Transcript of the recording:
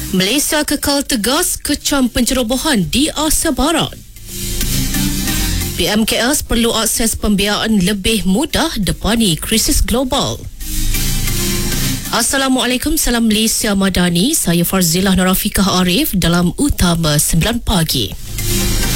Malaysia kekal tegas kecam pencerobohan di Asia Barat. PMKS perlu akses pembiayaan lebih mudah depani krisis global. Assalamualaikum, salam Malaysia Madani. Saya Farzilah Narafikah Arif dalam Utama 9 Pagi.